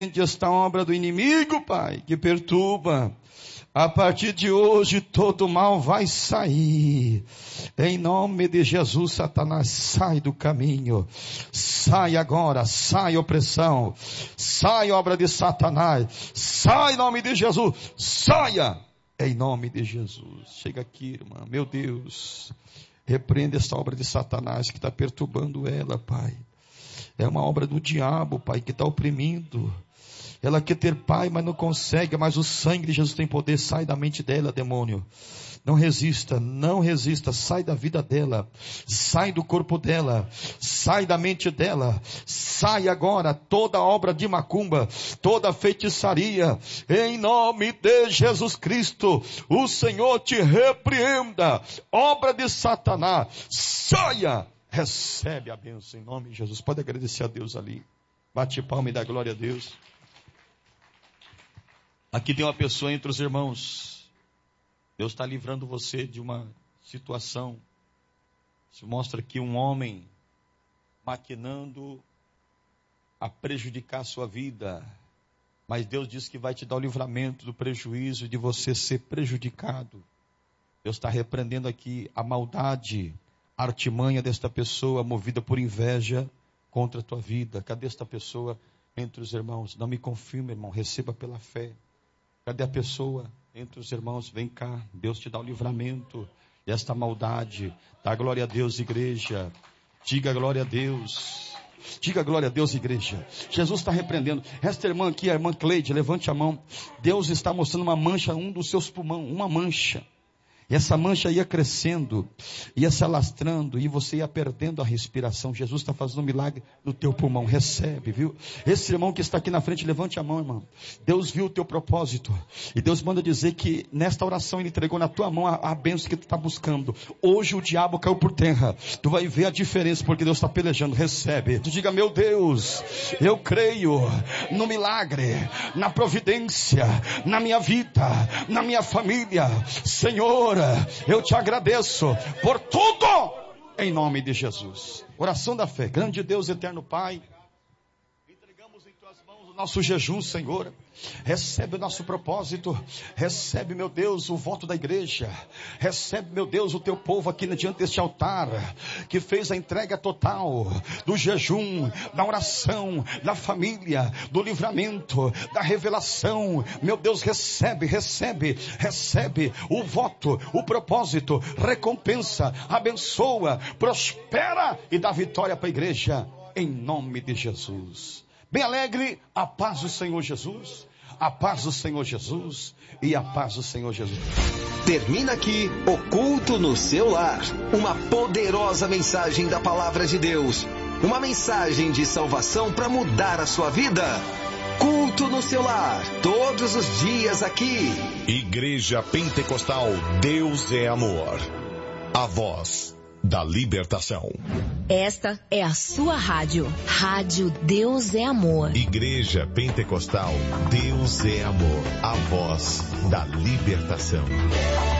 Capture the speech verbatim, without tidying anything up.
esta obra do inimigo, Pai, que perturba. A partir de hoje todo mal vai sair. Em nome de Jesus, Satanás, sai do caminho. Sai agora, sai opressão. Sai obra de Satanás. Sai em nome de Jesus. Saia em nome de Jesus. Chega aqui, irmã. Meu Deus. Repreenda esta obra de Satanás que está perturbando ela, Pai. É uma obra do diabo, Pai, que está oprimindo. Ela quer ter pai, mas não consegue, mas o sangue de Jesus tem poder. Sai da mente dela, demônio. Não resista, não resista. Sai da vida dela, sai do corpo dela, sai da mente dela. Sai agora toda obra de macumba, toda feitiçaria. Em nome de Jesus Cristo, o Senhor te repreenda. Obra de Satanás, saia. Recebe a bênção em nome de Jesus. Pode agradecer a Deus ali. Bate palma e dá glória a Deus. Aqui tem uma pessoa entre os irmãos. Deus está livrando você de uma situação. Se mostra aqui um homem maquinando a prejudicar a sua vida. Mas Deus diz que vai te dar o livramento do prejuízo de você ser prejudicado. Deus está repreendendo aqui a maldade, a artimanha desta pessoa movida por inveja contra a tua vida. Cadê esta pessoa entre os irmãos? Não me confirma, irmão, receba pela fé. Cadê a pessoa entre os irmãos? Vem cá, Deus te dá o livramento desta maldade. Dá glória a Deus, igreja. Diga glória a Deus. Diga glória a Deus, igreja. Jesus está repreendendo. Esta irmã aqui, a irmã Cleide, levante a mão. Deus está mostrando uma mancha, um dos seus pulmões, uma mancha. E essa mancha ia crescendo, ia se alastrando, e você ia perdendo a respiração. Jesus está fazendo um milagre no teu pulmão. Recebe, viu? Esse irmão que está aqui na frente, levante a mão, irmão. Deus viu o teu propósito. E Deus manda dizer que nesta oração Ele entregou na tua mão a, a bênção que tu está buscando. Hoje o diabo caiu por terra. Tu vai ver a diferença, porque Deus está pelejando. Recebe. Tu diga, meu Deus, eu creio no milagre, na providência, na minha vida, na minha família. Senhor, eu te agradeço por tudo, em nome de Jesus. Oração da fé. Grande Deus, eterno Pai, entregamos em tuas mãos o nosso jejum, Senhor. Recebe o nosso propósito. Recebe, meu Deus, o voto da igreja. Recebe, meu Deus, o teu povo aqui diante deste altar, que fez a entrega total do jejum, da oração, da família, do livramento, da revelação. Meu Deus, recebe, recebe, recebe o voto, o propósito, recompensa, abençoa, prospera e dá vitória para a igreja, em nome de Jesus. Bem alegre, a paz do Senhor Jesus, a paz do Senhor Jesus e a paz do Senhor Jesus. Termina aqui o Culto no Seu Lar, uma poderosa mensagem da Palavra de Deus, uma mensagem de salvação para mudar a sua vida. Culto no Seu Lar, todos os dias aqui. Igreja Pentecostal Deus é Amor, a voz da libertação. Esta é a sua rádio. Rádio Deus é Amor. Igreja Pentecostal Deus é Amor, a voz da libertação.